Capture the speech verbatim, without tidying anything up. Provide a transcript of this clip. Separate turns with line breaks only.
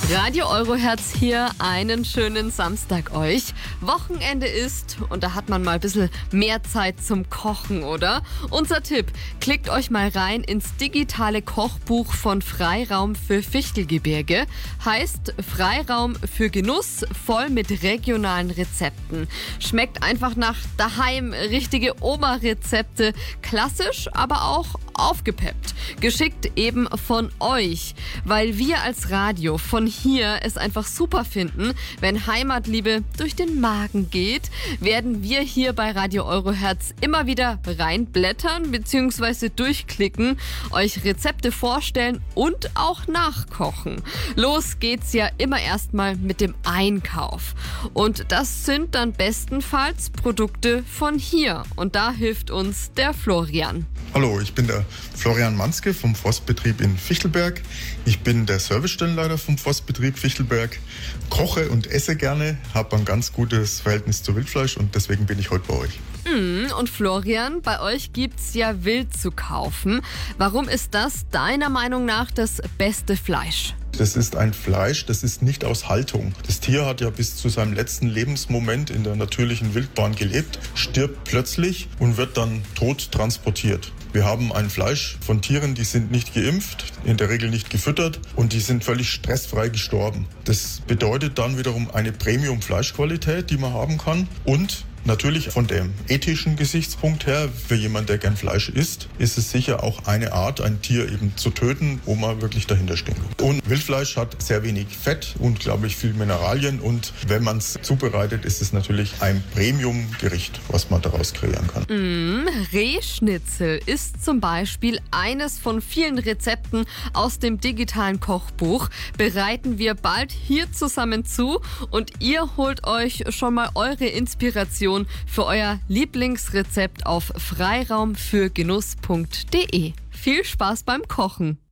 Radio Euroherz hier, einen schönen Samstag euch. Wochenende ist und da hat man mal ein bisschen mehr Zeit zum Kochen, oder? Unser Tipp, klickt euch mal rein ins digitale Kochbuch von Freiraum für Fichtelgebirge. Heißt Freiraum für Genuss, voll mit regionalen Rezepten. Schmeckt einfach nach daheim, richtige Oma-Rezepte. Klassisch, aber auch aufgepeppt. Geschickt eben von euch, weil wir als Radio von hier es einfach super finden, wenn Heimatliebe durch den Magen geht, werden wir hier bei Radio Euroherz immer wieder reinblättern bzw. durchklicken, euch Rezepte vorstellen und auch nachkochen. Los geht's ja immer erstmal mit dem Einkauf. Und das sind dann bestenfalls Produkte von hier. Und da hilft uns der Florian.
Hallo, ich bin der Florian Manske vom Forstbetrieb in Fichtelberg. Ich bin der Servicestellenleiter vom Forstbetrieb Fichtelberg, koche und esse gerne, habe ein ganz gutes Verhältnis zu Wildfleisch und deswegen bin ich heute bei euch.
Mm, und Florian, bei euch gibt's ja Wild zu kaufen. Warum ist das deiner Meinung nach das beste Fleisch?
Das ist ein Fleisch, das ist nicht aus Haltung. Das Tier hat ja bis zu seinem letzten Lebensmoment in der natürlichen Wildbahn gelebt, stirbt plötzlich und wird dann tot transportiert. Wir haben ein Fleisch von Tieren, die sind nicht geimpft, in der Regel nicht gefüttert und die sind völlig stressfrei gestorben. Das bedeutet dann wiederum eine Premium-Fleischqualität, die man haben kann und natürlich von dem ethischen Gesichtspunkt her, für jemanden, der gern Fleisch isst, ist es sicher auch eine Art, ein Tier eben zu töten, wo man wirklich dahinter stehen kann. Und Wildfleisch hat sehr wenig Fett und, glaube ich, viel Mineralien. Und wenn man es zubereitet, ist es natürlich ein Premium-Gericht, was man daraus kreieren kann.
Mm, Rehschnitzel ist zum Beispiel eines von vielen Rezepten aus dem digitalen Kochbuch. Bereiten wir bald hier zusammen zu und ihr holt euch schon mal eure Inspiration für euer Lieblingsrezept auf freiraum für genuss punkt de. Viel Spaß beim Kochen!